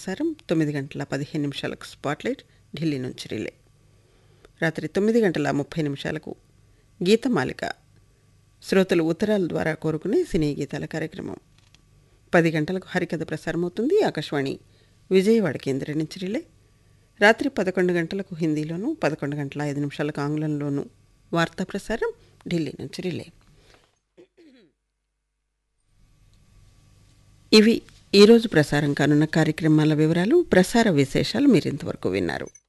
ప్రసారం 9:15 స్పాట్లైట్ ఢిల్లీ నుంచి రిలే. రాత్రి 9:30 గీతమాలిక శ్రోతలు ఉత్తరాల ద్వారా కోరుకునే సినీ గీతాల కార్యక్రమం. 10 గంటలకు హరికథ ప్రసారమవుతుంది ఆకాశవాణి విజయవాడ కేంద్రం నుంచి రిలే. రాత్రి 11 గంటలకు హిందీలోను, 11:05 ఆంగ్లంలోను వార్తా ప్రసారం ఢిల్లీ నుంచి రిలే. ఇవి ఈరోజు ప్రసారం కానున్న కార్యక్రమాల వివరాలు, ప్రసార విశేషాలు మీరింతవరకు విన్నారు.